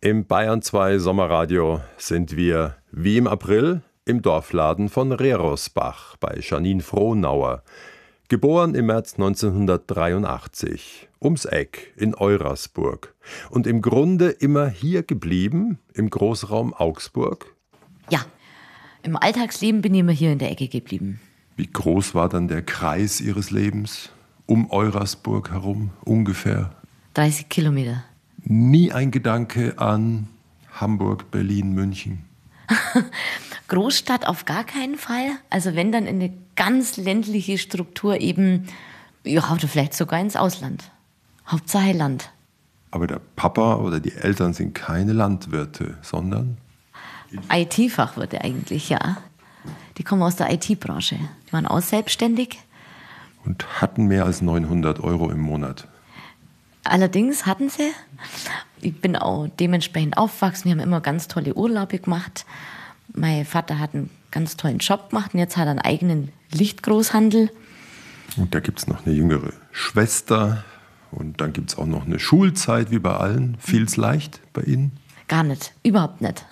Im Bayern 2 Sommerradio sind wir, wie im April, im Dorfladen von Rehrosbach bei Janine Frohnauer. Geboren im März 1983, ums Eck in Eurasburg. Und im Grunde immer hier geblieben, im Großraum Augsburg? Ja, im Alltagsleben bin ich immer hier in der Ecke geblieben. Wie groß war dann der Kreis Ihres Lebens um Eurasburg herum ungefähr? 30 Kilometer. Nie ein Gedanke an Hamburg, Berlin, München? Großstadt auf gar keinen Fall. Also wenn, dann in eine ganz ländliche Struktur eben, ja, oder vielleicht sogar ins Ausland. Hauptsache Land. Aber der Papa oder die Eltern sind keine Landwirte, sondern? IT-Fachwirte eigentlich, ja. Die kommen aus der IT-Branche. Die waren auch selbstständig. Und hatten mehr als 900 € im Monat. Allerdings hatten sie. Ich bin auch dementsprechend aufgewachsen. Wir haben immer ganz tolle Urlaube gemacht. Mein Vater hat einen ganz tollen Job gemacht und jetzt hat er einen eigenen Lichtgroßhandel. Und da gibt es noch eine jüngere Schwester. Und dann gibt es auch noch eine Schulzeit, wie bei allen. Fiel's leicht bei Ihnen? Gar nicht, überhaupt nicht.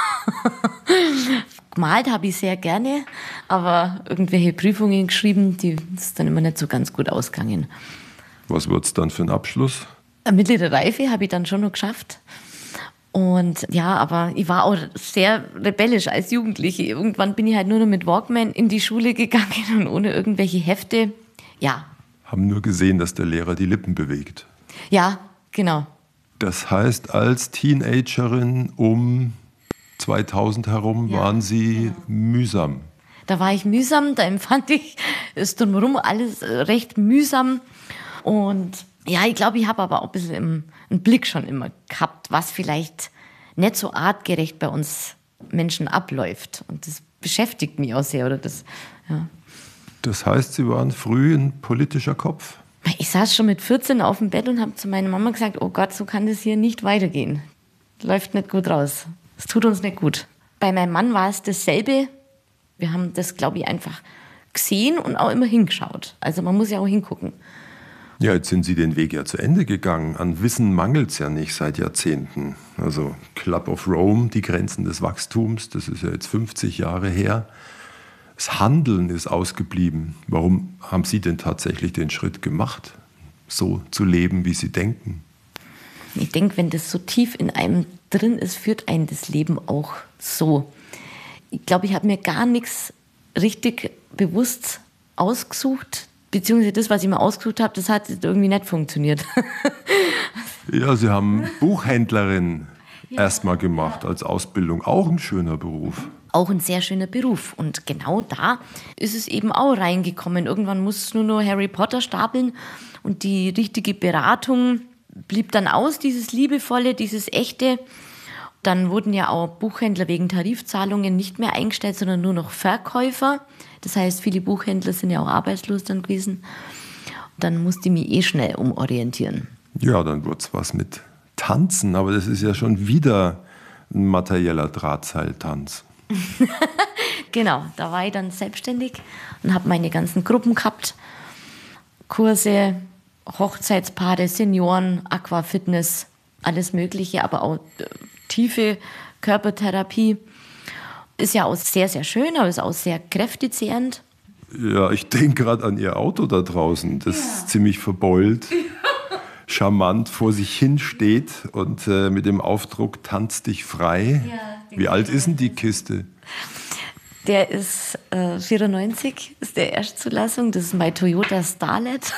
Gemalt habe ich sehr gerne, aber irgendwelche Prüfungen geschrieben, die ist dann immer nicht so ganz gut ausgegangen. Was wird es dann für einen Abschluss? Eine mittlere Reife habe ich dann schon noch geschafft. Und ja, aber ich war auch sehr rebellisch als Jugendliche. Irgendwann bin ich halt nur noch mit Walkman in die Schule gegangen und ohne irgendwelche Hefte. Ja. Haben nur gesehen, dass der Lehrer die Lippen bewegt. Ja, genau. Das heißt, als Teenagerin um 2000 herum waren Sie mühsam. Da war ich mühsam, da empfand ich es drumherum alles recht mühsam. Und ja, ich glaube, ich habe aber auch ein bisschen einen Blick schon immer gehabt, was vielleicht nicht so artgerecht bei uns Menschen abläuft. Und das beschäftigt mich auch sehr. Ja. Das heißt, Sie waren früh ein politischer Kopf? Ich saß schon mit 14 auf dem Bett und habe zu meiner Mama gesagt, oh Gott, so kann das hier nicht weitergehen. Läuft nicht gut raus. Es tut uns nicht gut. Bei meinem Mann war es dasselbe. Wir haben das, glaube ich, einfach gesehen und auch immer hingeschaut. Also man muss ja auch hingucken. Ja, jetzt sind Sie den Weg ja zu Ende gegangen. An Wissen mangelt es ja nicht seit Jahrzehnten. Also Club of Rome, die Grenzen des Wachstums, das ist ja jetzt 50 Jahre her. Das Handeln ist ausgeblieben. Warum haben Sie denn tatsächlich den Schritt gemacht, so zu leben, wie Sie denken? Ich denke, wenn das so tief in einem drin ist, führt einen das Leben auch so. Ich glaube, ich habe mir gar nichts richtig bewusst ausgesucht. Beziehungsweise das, was ich mir ausgesucht habe, das hat irgendwie nicht funktioniert. Ja, Sie haben Buchhändlerin erstmal gemacht als Ausbildung. Auch ein schöner Beruf. Auch ein sehr schöner Beruf. Und genau da ist es eben auch reingekommen. Irgendwann musste es nur noch Harry Potter stapeln und die richtige Beratung blieb dann aus, dieses Liebevolle, dieses Echte. Dann wurden ja auch Buchhändler wegen Tarifzahlungen nicht mehr eingestellt, sondern nur noch Verkäufer. Das heißt, viele Buchhändler sind ja auch arbeitslos dann gewesen. Dann musste ich mich schnell umorientieren. Ja, dann wurde es was mit Tanzen, aber das ist ja schon wieder ein materieller Drahtseiltanz. Genau, da war ich dann selbstständig und habe meine ganzen Gruppen gehabt. Kurse, Hochzeitspaare, Senioren, Aquafitness, alles Mögliche, aber auch tiefe Körpertherapie. Ist ja auch sehr, sehr schön, aber ist auch sehr kräftezehrend. Ja, ich denke gerade an Ihr Auto da draußen. Das ist ziemlich verbeult, charmant vor sich hin steht und mit dem Aufdruck "Tanz dich frei". Ja, wie alt ist denn die Kiste? Der ist 94, ist der Erstzulassung. Das ist mein Toyota Starlet.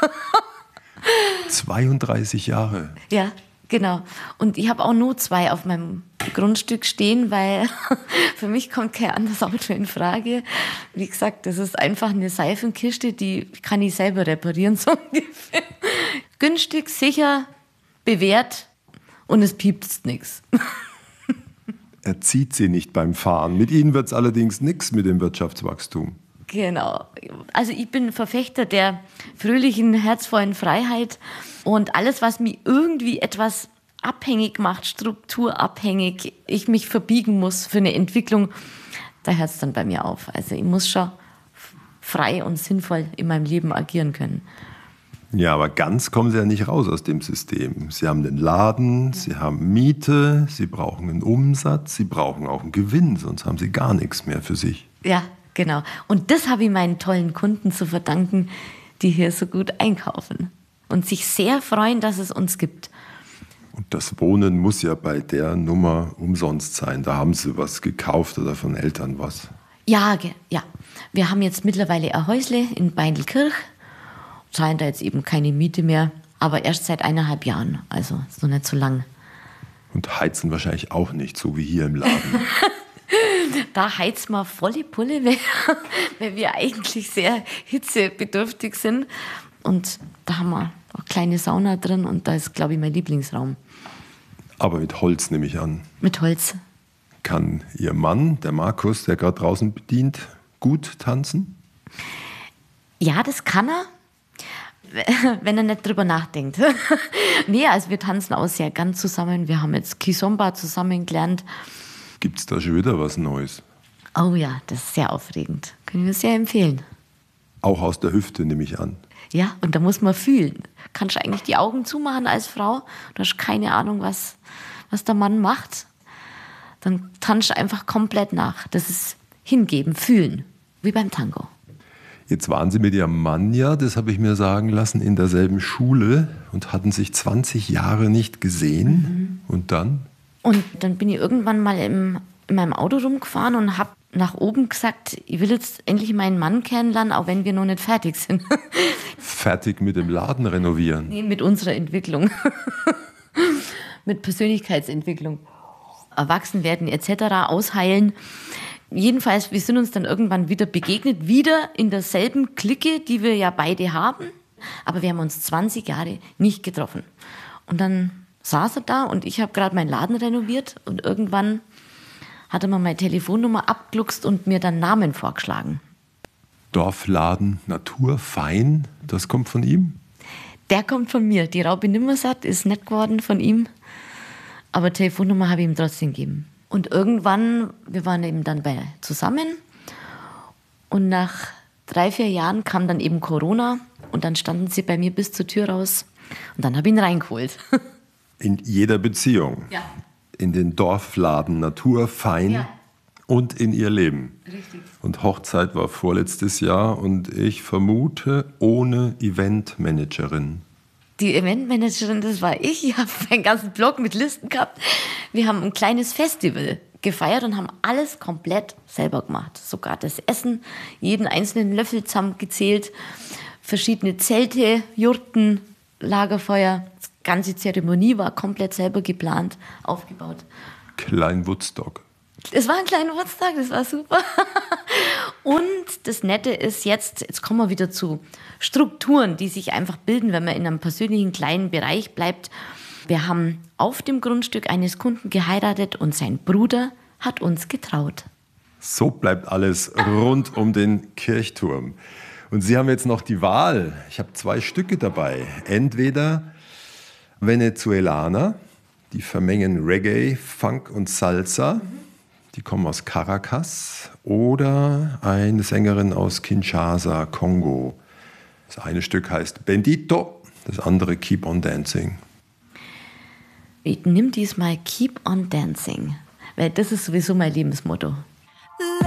32 Jahre? Ja, genau. Und ich habe auch nur 2 auf meinem Grundstück stehen, weil für mich kommt kein anderes Auto in Frage. Wie gesagt, das ist einfach eine Seifenkiste, die kann ich selber reparieren, so ungefähr. Günstig, sicher, bewährt und es piepst nichts. Er zieht Sie nicht beim Fahren. Mit Ihnen wird es allerdings nichts mit dem Wirtschaftswachstum. Genau. Also ich bin Verfechter der fröhlichen, herzvollen Freiheit und alles, was mich irgendwie etwas abhängig macht, strukturabhängig, ich mich verbiegen muss für eine Entwicklung, da hört es dann bei mir auf. Also ich muss schon frei und sinnvoll in meinem Leben agieren können. Ja, aber ganz kommen Sie ja nicht raus aus dem System. Sie haben den Laden, Sie haben Miete, Sie brauchen einen Umsatz, Sie brauchen auch einen Gewinn, sonst haben Sie gar nichts mehr für sich. Ja, genau. Und das habe ich meinen tollen Kunden zu verdanken, die hier so gut einkaufen und sich sehr freuen, dass es uns gibt. Und das Wohnen muss ja bei der Nummer umsonst sein. Da haben Sie was gekauft oder von Eltern was. Ja, ja. Wir haben jetzt mittlerweile ein Häusle in Beindelkirch, zahlen da jetzt eben keine Miete mehr, aber erst seit 1,5 Jahren, also ist noch nicht so lang. Und heizen wahrscheinlich auch nicht, so wie hier im Laden. Da heizen wir volle Pulle, weil wir eigentlich sehr hitzebedürftig sind. Und da haben wir eine kleine Sauna drin und da ist, glaube ich, mein Lieblingsraum. Aber mit Holz nehme ich an. Mit Holz. Kann Ihr Mann, der Markus, der gerade draußen bedient, gut tanzen? Ja, das kann er, wenn er nicht drüber nachdenkt. Nee, also wir tanzen auch sehr gern zusammen. Wir haben jetzt Kizomba zusammen gelernt. Gibt es da schon wieder was Neues? Oh ja, das ist sehr aufregend. Können wir sehr empfehlen. Auch aus der Hüfte, nehme ich an. Ja, und da muss man fühlen. Kannst du eigentlich die Augen zumachen als Frau? Du hast keine Ahnung, was der Mann macht. Dann tanzt du einfach komplett nach. Das ist hingeben, fühlen. Wie beim Tango. Jetzt waren Sie mit Ihrem Mann ja, das habe ich mir sagen lassen, in derselben Schule und hatten sich 20 Jahre nicht gesehen. Und dann? Und dann bin ich irgendwann mal in meinem Auto rumgefahren und habe nach oben gesagt, ich will jetzt endlich meinen Mann kennenlernen, auch wenn wir noch nicht fertig sind. Fertig mit dem Laden renovieren? Nee, mit unserer Entwicklung. Mit Persönlichkeitsentwicklung. Erwachsen werden etc., ausheilen. Jedenfalls, wir sind uns dann irgendwann wieder begegnet, wieder in derselben Clique, die wir ja beide haben. Aber wir haben uns 20 Jahre nicht getroffen. Und dann saß er da und ich habe gerade meinen Laden renoviert und irgendwann hat er mir meine Telefonnummer abgluckst und mir dann Namen vorgeschlagen. Dorfladen Natur fein, das kommt von ihm? Der kommt von mir. Die Raupe Nimmersatt ist nicht geworden von ihm. Aber Telefonnummer habe ich ihm trotzdem gegeben. Und irgendwann, wir waren eben dann zusammen. Und nach 3-4 Jahren kam dann eben Corona. Und dann standen sie bei mir bis zur Tür raus. Und dann habe ich ihn reingeholt. In jeder Beziehung? Ja. In den Dorfladen Natur fein? Ja. Und in ihr Leben. Richtig. Und Hochzeit war vorletztes Jahr und ich vermute ohne Eventmanagerin. Die Eventmanagerin, das war ich. Ich habe meinen ganzen Blog mit Listen gehabt. Wir haben ein kleines Festival gefeiert und haben alles komplett selber gemacht. Sogar das Essen, jeden einzelnen Löffel zusammengezählt, verschiedene Zelte, Jurten, Lagerfeuer. Die ganze Zeremonie war komplett selber geplant, aufgebaut. Klein Woodstock. Es war ein kleiner Woodstock, das war super. Und das Nette ist jetzt kommen wir wieder zu Strukturen, die sich einfach bilden, wenn man in einem persönlichen kleinen Bereich bleibt. Wir haben auf dem Grundstück eines Kunden geheiratet und sein Bruder hat uns getraut. So bleibt alles rund um den Kirchturm. Und Sie haben jetzt noch die Wahl. Ich habe 2 Stücke dabei. Entweder Venezuelaner, die vermengen Reggae, Funk und Salsa. Die kommen aus Caracas. Oder eine Sängerin aus Kinshasa, Kongo. Das eine Stück heißt Bendito, das andere Keep on Dancing. Ich nehme diesmal Keep on Dancing, weil das ist sowieso mein Lebensmotto.